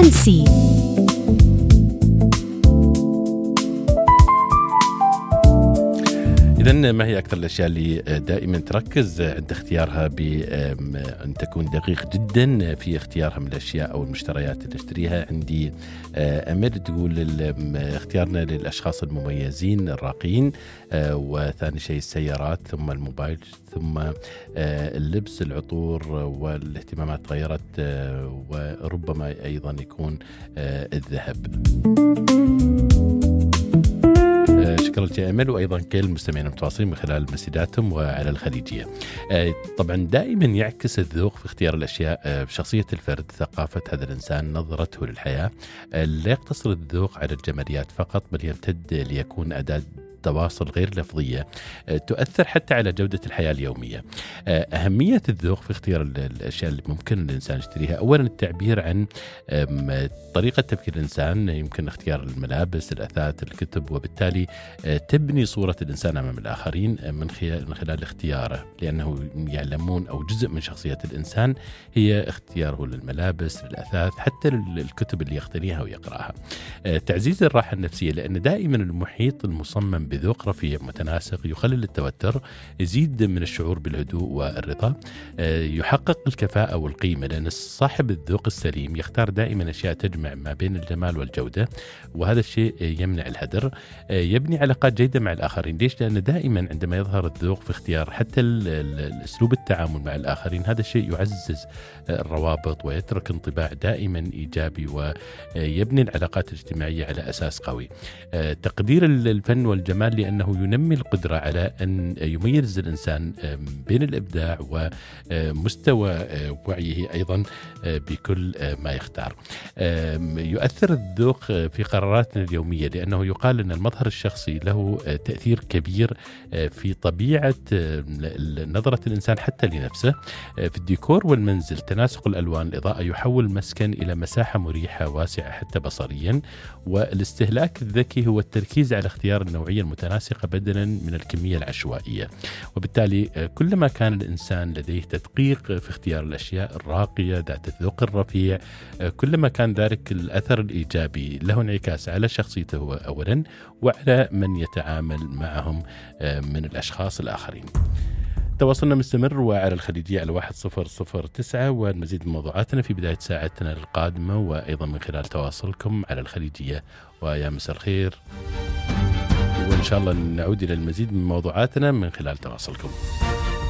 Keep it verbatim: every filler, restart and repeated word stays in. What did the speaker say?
فرنسي. إذن ما هي أكثر الأشياء اللي دائما تركز عند اختيارها بأن تكون دقيق جدا في اختيارها من الأشياء أو المشتريات اللي تشتريها؟ عندي أمير تقول اختيارنا للأشخاص المميزين الراقيين، وثاني شيء السيارات، ثم الموبايل، ثم اللبس، العطور والاهتمامات تغيرت، وربما أيضا يكون الذهب. شكرا لك يا أمل، وأيضا كل المستمعين المتواصلين من خلال مسجاتهم وعلى الخليجية. طبعا دائما يعكس الذوق في اختيار الأشياء بشخصية الفرد، ثقافة هذا الإنسان، نظرته للحياة. لا يقتصر الذوق على الجماليات فقط، بل يمتد ليكون أداة تواصل غير لفظية تؤثر حتى على جودة الحياة اليومية. أهمية الذوق في اختيار الأشياء اللي ممكن الإنسان يشتريها: أولا التعبير عن طريقة تفكير الإنسان، يمكن اختيار الملابس، الأثاث، الكتب، وبالتالي تبني صورة الإنسان أمام الآخرين من خلال اختياره، لأنه يعلمون أو جزء من شخصية الإنسان هي اختياره للملابس، للأثاث، حتى الكتب اللي يقتنيها ويقرأها. تعزيز الراحة النفسية، لأن دائما المحيط المصمم بذوق رفيع متناسق يقلل التوتر، يزيد من الشعور بالهدوء والرضا، يحقق الكفاءة والقيمة، لأن صاحب الذوق السليم يختار دائما أشياء تجمع ما بين الجمال والجودة، وهذا الشيء يمنع الهدر. يبني علاقات جيدة مع الآخرين. ليش؟ لأن دائما عندما يظهر الذوق في اختيار حتى الأسلوب التعامل مع الآخرين، هذا الشيء يعزز الروابط ويترك انطباع دائما إيجابي، ويبني العلاقات الاجتماعية على أساس قوي. تقدير الفن والجمال، لأنه ينمي القدرة على أن يميز الإنسان بين الإبداع ومستوى وعيه أيضا بكل ما يختار. يؤثر الذوق في قراراتنا اليومية، لأنه يقال أن المظهر الشخصي له تأثير كبير في طبيعة نظرة الإنسان حتى لنفسه. في الديكور والمنزل، تناسق الألوان، الإضاءة يحول المسكن إلى مساحة مريحة واسعة حتى بصريا. والاستهلاك الذكي هو التركيز على اختيار النوعية المتناسقة بدلا من الكمية العشوائية، وبالتالي كلما كان الإنسان لديه تدقيق في اختيار الأشياء الراقية ذات الذوق الرفيع، كلما كان ذلك الأثر الإيجابي له انعكاس على شخصيته أولا، وعلى من يتعامل معهم من الأشخاص الآخرين. تواصلنا مستمر وعلى الخليجية على واحد صفر صفر تسعة، والمزيد من موضوعاتنا في بداية ساعتنا القادمة، وأيضا من خلال تواصلكم على الخليجية. ويا مساء الخير، وإن شاء الله نعود إلى المزيد من موضوعاتنا من خلال تواصلكم.